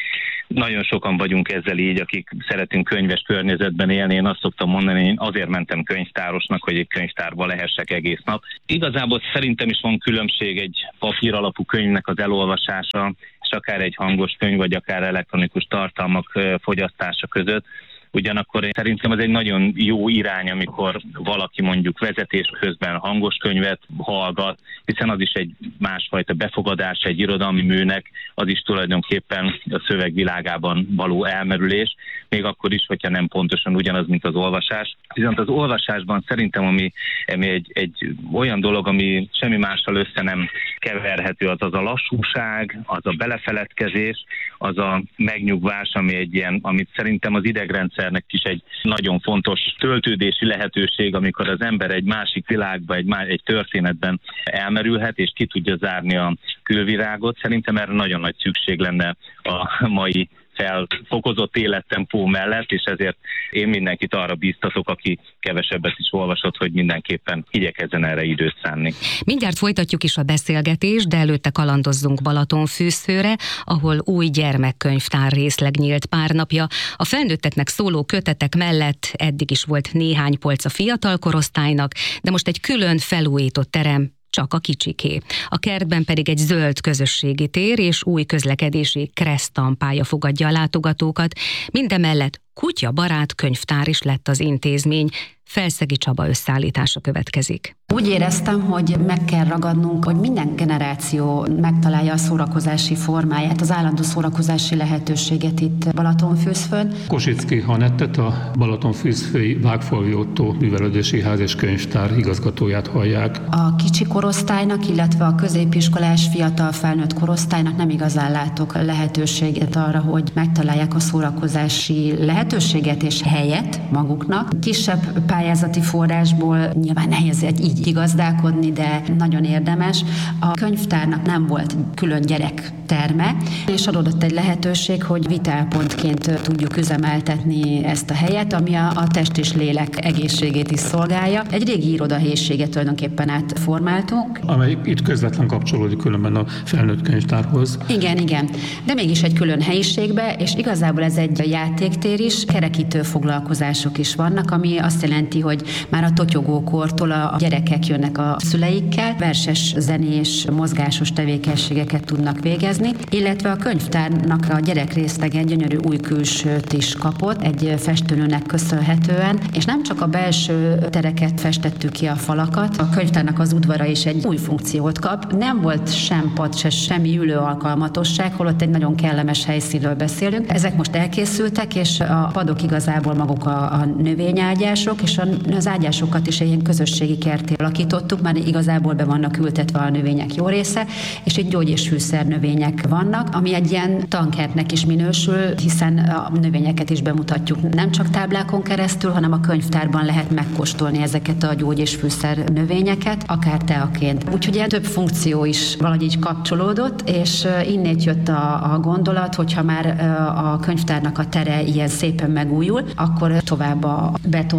Nagyon sokan vagyunk ezzel így, akik szeretünk könyves környezetben élni. Én azt szoktam mondani, én azért mentem könyvtárosnak, hogy egy könyvtárban lehessek egész nap. Igazából szerintem is van különbség egy papír alapú könyvnek az elolvasása, és akár egy hangos könyv, vagy akár elektronikus tartalmak fogyasztása között. Ugyanakkor én szerintem ez egy nagyon jó irány, amikor valaki mondjuk vezetés közben hangos könyvet hallgat, hiszen az is egy másfajta befogadás, egy irodalmi műnek, az is tulajdonképpen a szövegvilágában való elmerülés, még akkor is, hogyha nem pontosan ugyanaz, mint az olvasás. Viszont az olvasásban szerintem, ami, ami egy, egy olyan dolog, ami semmi mással össze nem keverhető, az az a lassúság, az a belefeledkezés, az a megnyugvás, ami egy ilyen, amit szerintem az idegrendszernek is egy nagyon fontos töltődési lehetőség, amikor az ember egy másik világba, egy, egy történetben elmerülhet, és ki tudja zárni a külvilágot. Szerintem erre nagyon nagy szükség lenne a mai felfokozott élettempó mellett, és ezért én mindenkit arra bíztatok, aki kevesebbet is olvasott, hogy mindenképpen igyekezzen erre időt szánni. Mindjárt folytatjuk is a beszélgetést, de előtte kalandozzunk Balatonfűszfőre, ahol új gyermekkönyvtár részleg nyílt pár napja. A felnőtteknek szóló kötetek mellett eddig is volt néhány polc a fiatal korosztálynak, de most egy külön felújított terem csak a kicsiké. A kertben pedig egy zöld közösségi tér és új közlekedési keresztampálya fogadja a látogatókat. Mindemellett kutyabarát könyvtár is lett az intézmény. Felszegi Csaba összeállítása következik. Úgy éreztem, hogy meg kell ragadnunk, hogy minden generáció megtalálja a szórakozási formáját, az állandó szórakozási lehetőséget itt Balatonfűzfön. Kosicki Hanettet, a Balatonfűzfői Vágfalvi Ottó Művelődési Ház és Könyvtár igazgatóját hallják. A kicsi korosztálynak, illetve a középiskolás fiatal felnőtt korosztálynak nem igazán látok lehetőséget arra, hogy megtalálják a szórakozási lehetőséget és helyet maguknak. Kisebb pályázati forrásból nyilván nehéz egy így igazdálkodni, de nagyon érdemes. A könyvtárnak nem volt külön gyerekterme, és adódott egy lehetőség, hogy vitálpontként tudjuk üzemeltetni ezt a helyet, ami a, a test és lélek egészségét is szolgálja. Egy régi irodahelyiséget tulajdonképpen átformáltunk. Amely itt közvetlen kapcsolódik különben a felnőtt könyvtárhoz. Igen, igen. De mégis egy külön helyiségbe, és igazából ez egy játéktér is, kerekítő foglalkozások is vannak, ami azt jelenti, hogy már a totyogókortól a gyerekek jönnek a szüleikkel, verses, zenés, mozgásos tevékenységeket tudnak végezni, illetve a könyvtárnak a gyerekrészlegen gyönyörű új külsőt is kapott, egy festőnőnek köszönhetően, és nem csak a belső tereket festettük ki a falakat, a könyvtárnak az udvara is egy új funkciót kap. Nem volt sem pad, se semmi ülő alkalmatosság, holott egy nagyon kellemes helyszínről beszélünk. Ezek most elkészültek, és a padok igazából maguk a, a növényágyások, és a, az ágyásokat is egy ilyen közösségi kerté alakítottuk, már igazából be vannak ültetve a növények jó része, és itt gyógy- és fűszer növények vannak, ami egy ilyen tankertnek is minősül, hiszen a növényeket is bemutatjuk nem csak táblákon keresztül, hanem a könyvtárban lehet megkóstolni ezeket a gyógy- és fűszer növényeket, akár teaként. Úgyhogy ilyen több funkció is valahogy így kapcsolódott, és innét jött a, a gondolat, hogyha már a könyvtárnak a tere ilyen szépen megújul, akkor tovább a beton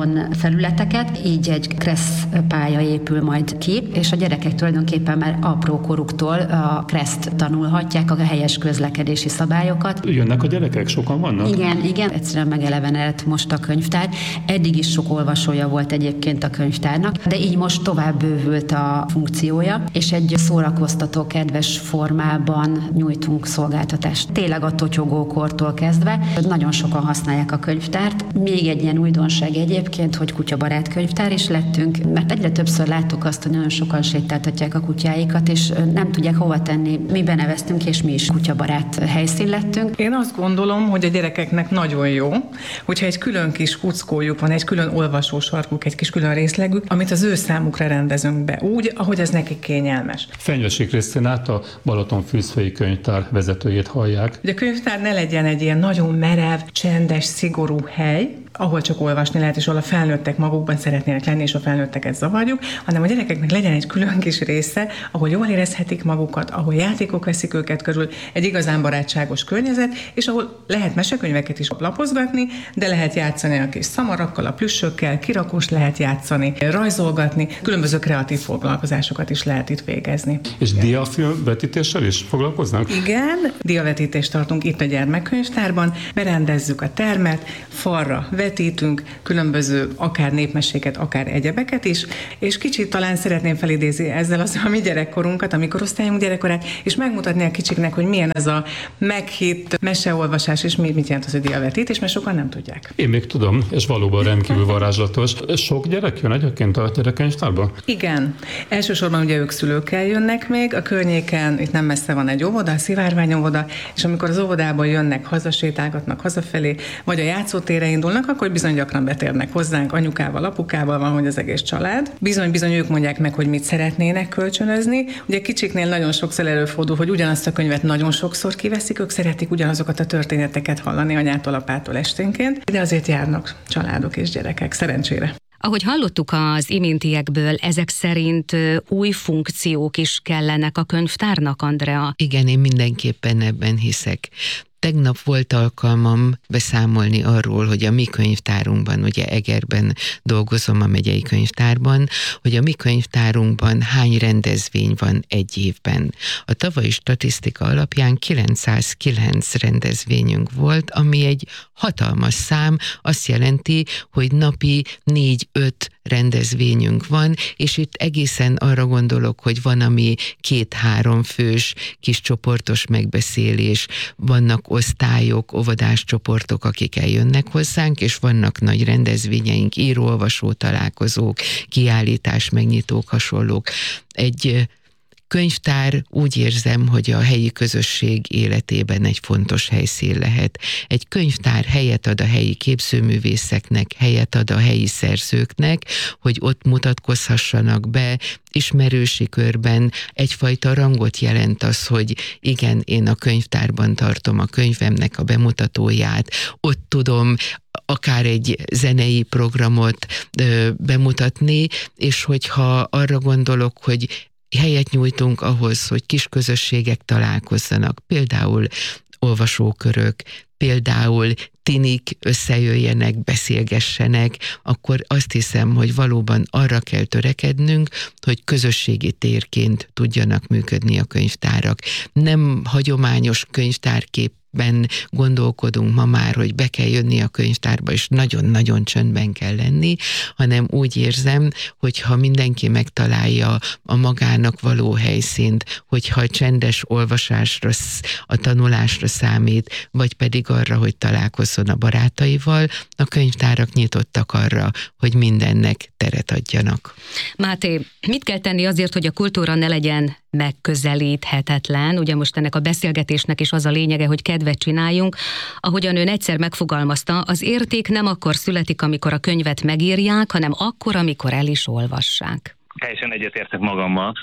felületeket, így egy Kressz pálya épül majd ki, és a gyerekek tulajdonképpen már apró koruktól a Kreszt tanulhatják, a helyes közlekedési szabályokat. Jönnek a gyerekek? Sokan vannak? Igen, igen, egyszerűen megelevenedett most a könyvtár. Eddig is sok olvasója volt egyébként a könyvtárnak, de így most tovább bővült a funkciója, és egy szórakoztató, kedves formában nyújtunk szolgáltatást. Tényleg a totyogókortól kezdve. Nagyon sokan használják a könyvtárt. Még egy ilyen újdonság egyébként, hogy kutyabarát könyvtár is lettünk, mert egyre többször láttuk azt, hogy nagyon sokan sétáltatják a kutyáikat, és nem tudják hova tenni. Mi beneveztünk, és mi is kutyabarát helyszín lettünk. Én azt gondolom, hogy a gyerekeknek nagyon jó, hogyha egy külön kis kuckójuk van, egy külön olvasósarkuk, egy kis külön részlegük, amit az ő számukra rendezünk be, úgy, ahogy ez nekik kényelmes. Fenyvesi Krisztinát, a Balatonfűzfői Könyvtár vezetőjét hallják. Hogy a könyvtár ne legyen egy ilyen nagyon merev, csendes, szigorú hely, ahol csak olvasni lehet, és ahol a felnőttek magukban szeretnének lenni, és a felnőtteket zavarjuk, hanem a gyerekeknek legyen egy külön kis része, ahol jól érezhetik magukat, ahol játékok veszik őket körül, egy igazán barátságos környezet, és ahol lehet mesekönyveket is lapozgatni, de lehet játszani a kis szamarakkal, a plüssökkel, kirakós lehet játszani, rajzolgatni, különböző kreatív foglalkozásokat is lehet itt végezni. És diafilm vetítéssel is foglalkoznak? Igen, diavetítést tartunk itt a gyermekkönyvtárban, berendezzük a termet, falra vetítünk különböző akár népmeséket, akár egyebeket is, és kicsit talán szeretném felidézni ezzel az a mi gyerekkorunkat, a mi korosztályunk gyerekkorát, és megmutatni a kicsiknek, hogy milyen ez a meghitt meseolvasás, és mit jelent az, hogy diavetítés, mert sokan nem tudják. Én még tudom, és valóban rendkívül varázslatos. Sok gyerek jön egyébként a gyerekkönyvtárba? Igen. Elsősorban ugye ők szülőkkel jönnek még, a környéken itt nem messze van egy óvoda, a Szivárvány óvoda, és amikor az óvodából jönnek, hazasétálgatnak hazafelé, vagy a játszótérre indulnak, akkor bizony gyakran betérnek hozzánk, anyukával, apukával van, hogy az egész család. Bizony-bizony ők mondják meg, hogy mit szeretnének kölcsönözni. Ugye kicsiknél nagyon sokszor előfordul, hogy ugyanazt a könyvet nagyon sokszor kiveszik, ők szeretik ugyanazokat a történeteket hallani anyától, apától esténként, de azért járnak családok és gyerekek, szerencsére. Ahogy hallottuk az iméntiekből, ezek szerint új funkciók is kellenek a könyvtárnak, Andrea? Igen, én mindenképpen ebben hiszek. Tegnap volt alkalmam beszámolni arról, hogy a mi könyvtárunkban, ugye Egerben dolgozom a megyei könyvtárban, hogy a mi könyvtárunkban hány rendezvény van egy évben. A tavalyi statisztika alapján kilencszázkilenc rendezvényünk volt, ami egy hatalmas szám, azt jelenti, hogy napi négy-öt rendezvényünk van, és itt egészen arra gondolok, hogy van, ami két-három fős kis csoportos megbeszélés, vannak osztályok, óvodás csoportok, akik eljönnek hozzánk, és vannak nagy rendezvényeink, író-olvasó találkozók, kiállítás, megnyitók, hasonlók. Egy könyvtár úgy érzem, hogy a helyi közösség életében egy fontos helyszín lehet. Egy könyvtár helyet ad a helyi képzőművészeknek, helyet ad a helyi szerzőknek, hogy ott mutatkozhassanak be, ismerősi körben egyfajta rangot jelent az, hogy igen, én a könyvtárban tartom a könyvemnek a bemutatóját, ott tudom akár egy zenei programot ö, bemutatni, és hogyha arra gondolok, hogy helyet nyújtunk ahhoz, hogy kis közösségek találkozzanak, például olvasókörök, például tinik összejöjjenek, beszélgessenek, akkor azt hiszem, hogy valóban arra kell törekednünk, hogy közösségi térként tudjanak működni a könyvtárak. Nem hagyományos könyvtárkép ben gondolkodunk ma már, hogy be kell jönni a könyvtárba, és nagyon-nagyon csöndben kell lenni, hanem úgy érzem, hogyha mindenki megtalálja a magának való helyszínt, hogyha a csendes olvasásra, a tanulásra számít, vagy pedig arra, hogy találkozzon a barátaival, a könyvtárak nyitottak arra, hogy mindennek teret adjanak. Máté, mit kell tenni azért, hogy a kultúra ne legyen megközelíthetetlen? Ugye most ennek a beszélgetésnek is az a lényege, hogy kedvet csináljunk. Ahogyan ön egyszer megfogalmazta, az érték nem akkor születik, amikor a könyvet megírják, hanem akkor, amikor el is olvassák. Teljesen egyetértek magammal.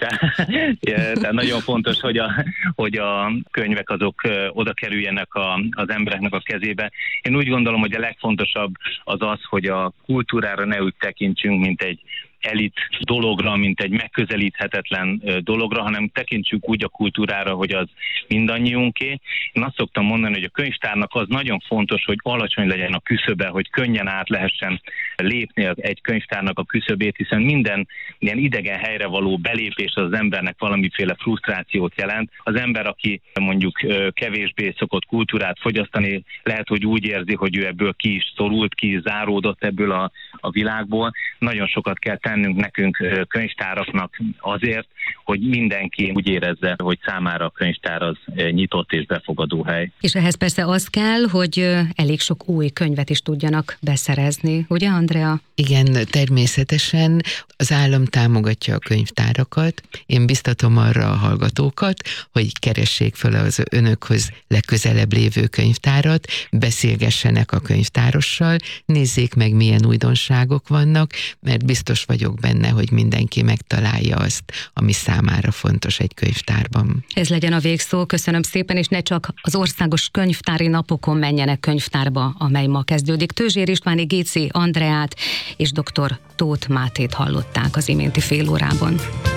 Tehát nagyon fontos, hogy a, hogy a könyvek azok oda kerüljenek a, az embereknek a kezébe. Én úgy gondolom, hogy a legfontosabb az az, hogy a kultúrára ne úgy tekintsünk, mint egy elit dologra, mint egy megközelíthetetlen dologra, hanem tekintsük úgy a kultúrára, hogy az mindannyiunké. Én azt szoktam mondani, hogy a könyvtárnak az nagyon fontos, hogy alacsony legyen a küszöbe, hogy könnyen át lehessen lépni egy könyvtárnak a küszöbét, hiszen minden ilyen idegen helyre való belépés az embernek valamiféle frusztrációt jelent. Az ember, aki mondjuk kevésbé szokott kultúrát fogyasztani, lehet, hogy úgy érzi, hogy ő ebből ki is szorult, ki is záródott ebből a, a világból. Nagyon sokat kell tennünk nekünk könyvtáraknak azért, hogy mindenki úgy érezze, hogy számára a könyvtár az nyitott és befogadó hely. És ehhez persze az kell, hogy elég sok új könyvet is tudjanak beszerezni, ugye Andrea? Igen, természetesen az állam támogatja a könyvtárakat. Én biztatom arra a hallgatókat, hogy keressék fel az önökhöz legközelebb lévő könyvtárat, beszélgessenek a könyvtárossal, nézzék meg, milyen újdonságok vannak, mert biztos vagyok benne, hogy mindenki megtalálja azt, ami számára fontos egy könyvtárban. Ez legyen a végszó, köszönöm szépen, és ne csak az országos könyvtári napokon menjenek könyvtárba, amely ma kezdődik. Tőzsér Istváni Géci Andreát és dr. Tóth Mátét hallották az iménti fél órában.